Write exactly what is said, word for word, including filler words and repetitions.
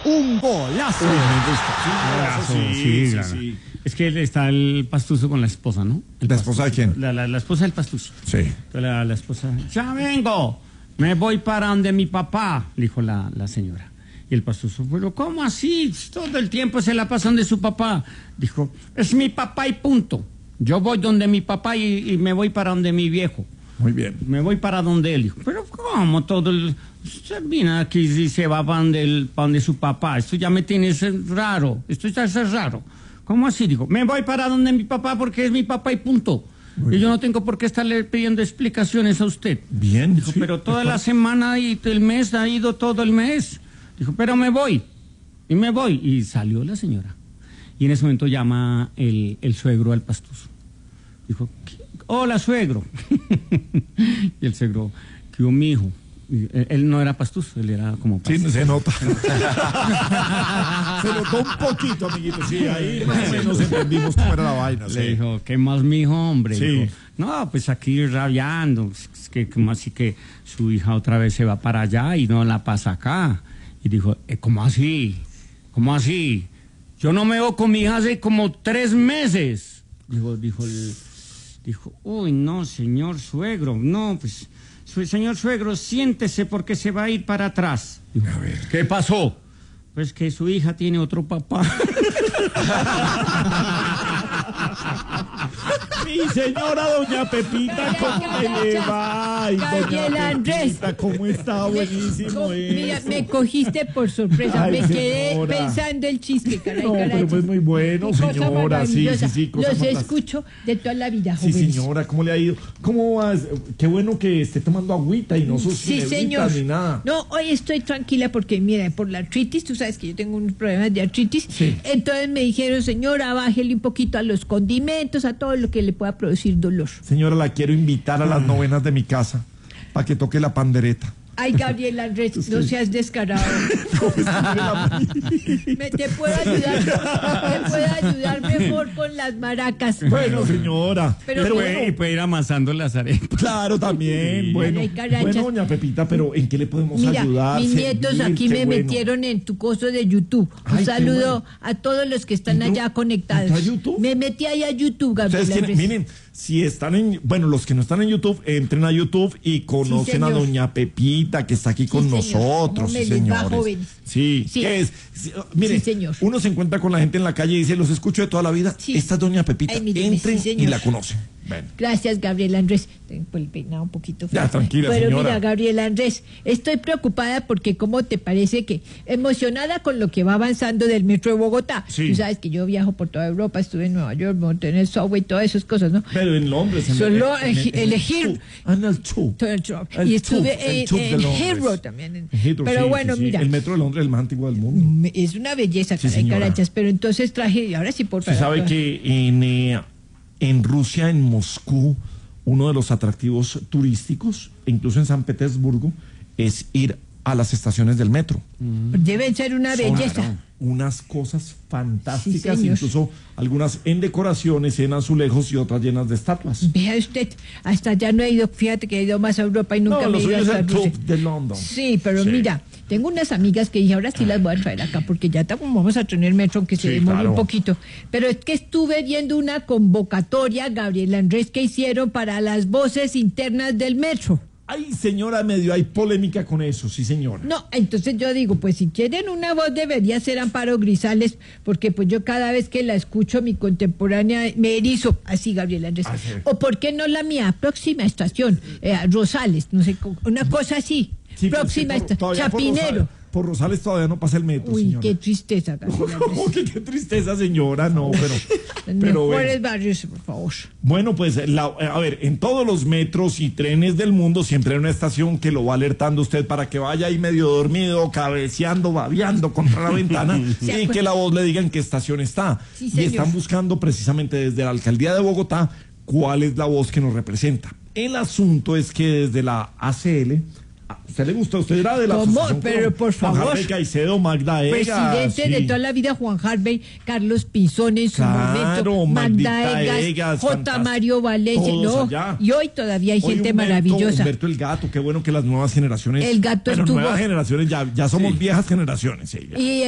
un golazo. Uy, me gusta. Sí, Golazo, sí, sí, sí, claro. sí. Es que está el pastuso con la esposa, ¿no? El ¿La esposa de quién? La, la, la esposa del pastuso. Sí. Entonces la, la esposa, ya vengo, me voy para donde mi papá, le dijo la, la señora. Y el pastuso, pero ¿cómo así? Todo el tiempo se la pasan de su papá. Dijo, es mi papá y punto. Yo voy donde mi papá y, y me voy para donde mi viejo. Muy bien. Me voy para donde él. Dijo, pero ¿cómo todo el... Usted viene aquí y se va para donde, el, para donde su papá. Esto ya me tiene raro. Esto ya es raro. ¿Cómo así? Digo, me voy para donde mi papá porque es mi papá y punto. Muy y yo no tengo por qué estarle pidiendo explicaciones a usted. Bien. Dijo, sí, pero toda la semana y el mes ha ido todo el mes. Dijo, pero me voy. Y me voy. Y salió la señora. Y en ese momento llama el, el suegro al pastuso. Dijo, hola suegro. Y el suegro, ¿qué hubo, mi hijo? Y él, él no era pastuso, él era como pastuso. Sí, se nota. Se notó un poquito, amiguito. Sí, ahí más o menos entendimos cómo era la vaina. Le sí. dijo, ¿qué más, mi hijo, hombre? Sí. Dijo, no, pues aquí rabiando. Es que como así que su hija otra vez se va para allá y no la pasa acá. Y dijo, eh, ¿cómo así? ¿Cómo así? Yo no me veo con mi hija hace como tres meses. Dijo, dijo el... Dijo, uy, no, señor suegro, no, pues, su, señor suegro, siéntese porque se va a ir para atrás. Dijo, a ver, ¿qué pasó? Pues que su hija tiene otro papá. Mi señora doña Pepita, ¿cómo le va? Ay, Gabriel doña Andrés. Pepita, ¿cómo está? Buenísimo Co- Mira, eso. me cogiste por sorpresa. Ay, me quedé señora. pensando el chiste, caray, No, caray. pero pues muy bueno, Qué cosa señora. Sí, sí, maravillosa. sí, cosa Los fantástica. escucho de toda la vida, Sí, jóvenes. señora, ¿cómo le ha ido? ¿Cómo vas? Qué bueno que esté tomando agüita y no sus Sí, señor. ni nada. No, hoy estoy tranquila porque, mira, por la artritis, tú sabes que yo tengo unos problemas de artritis. Sí. Entonces me dijeron, señora, bájele un poquito a los condimentos, a todo lo que le pueda producir dolor. Señora, la quiero invitar a las novenas de mi casa para que toque la pandereta. Ay, Gabriel Andrés, no seas descarado. Me, te puedo ayudar, te puedo ayudar mejor con las maracas. Bueno, señora. Pero Pero, Puede- y bueno, puede ir amasando las arepas. claro, también. Sí. Bueno, Ay, carachas. bueno, doña Pepita, pero ¿en qué le podemos Mira, ayudar? mis Servir, nietos aquí qué me bueno. metieron en tu coso de YouTube. Un Ay, qué saludo bueno. a todos los que están ¿Entró- allá conectados. entró a YouTube? Me metí ahí a YouTube, Gabriel Ustedes tienen- Andrés. miren, si están en, bueno, los que no están en YouTube, entren a YouTube y conocen a señor. doña Pepita, que está aquí con señor. nosotros, ¿Cómo me sí, les va, señores. jóvenes? Sí, Sí. ¿qué es? Sí, uh, mire, Sí, señor. uno se encuentra con la gente en la calle y dice, los escucho de toda la vida. Sí. Esta es doña Pepita, Ay, míreme, entren sí, y señor. la conocen. Ven. Gracias, Gabriel Andrés. Tengo el peinado un poquito Ya, feo. tranquila, Pero señora. mira, Gabriel Andrés, estoy preocupada porque ¿cómo te parece que emocionada con lo que va avanzando del metro de Bogotá? Sí. Tú sabes que yo viajo por toda Europa, estuve en Nueva York, monté en el subway, todas esas cosas, ¿no? Pero en Londres. En Solo en- en- elegí- en el elegir- tube. Ah, en el tube. Todo el tro- El y estuve tube, el en, tube de en Londres. Heathrow también. en- Heathrow, pero sí, bueno, sí, sí. mira. El metro de Londres es el más antiguo del mundo. me- Es una belleza, Sí, caray, señora. carachas, pero entonces traje, y ahora sí por Usted sabe que en, eh, en Rusia, en Moscú, uno de los atractivos turísticos, e incluso en San Petersburgo, es ir a las estaciones del metro. deben ser una Son belleza. unas cosas fantásticas, Sí, señor. incluso algunas en decoraciones, en azulejos y otras llenas de estatuas. Vea usted, hasta allá no he ido, fíjate que he ido más a Europa y nunca No, me lo he ido suyo es hasta el Rusia. Club de London. Sí, pero Sí. mira, tengo unas amigas que dije, ahora sí las voy a traer acá, porque ya estamos, vamos a tener metro, aunque se Sí, demore claro. un poquito. Pero es que estuve viendo una convocatoria, Gabriel Andrés, que hicieron para las voces internas del metro. Ay, señora, medio hay polémica con eso, sí, señora. No, entonces yo digo, pues si quieren una voz debería ser Amparo Grisales, porque pues yo cada vez que la escucho, mi contemporánea me erizo, así Gabriel Andrés. Ah, sí. O por qué no la mía, próxima estación, eh, Rosales, no sé, co- una cosa así. Sí, pero próxima es que por- estación, todavía por Chapinero. Rosales, por Rosales todavía no pasa el metro, Uy, señora. qué tristeza, Gabriel Andrés. Oh, qué, qué tristeza, señora, no, pero... Los pero mejores bueno. barrios, por favor. Bueno, pues, la- a ver, en todos los metros y trenes del mundo siempre hay una estación que lo va alertando usted para que vaya ahí medio dormido, cabeceando, babeando contra la ventana y que la voz le diga en qué estación está. Sí, y señor. están buscando precisamente desde la alcaldía de Bogotá cuál es la voz que nos representa. El asunto es que desde la A C L... ¿A usted le gusta? ¿Usted era de la ¿Cómo? asociación Pero, con por Juan favor. Harvey Caicedo, Magda Ega? Presidente de sí. toda la vida, Juan Harvey, Carlos Pinzón en su Claro, momento, Magdita Magda Egas, Egas, J. fantástico. Mario Valencia, Todos no, allá. y hoy todavía hay Hoy gente Humberto- maravillosa. Humberto el Gato, qué bueno que las nuevas generaciones. El Gato bueno, estuvo- nuevas generaciones, ya, ya somos Sí. viejas generaciones. Sí, ya. Y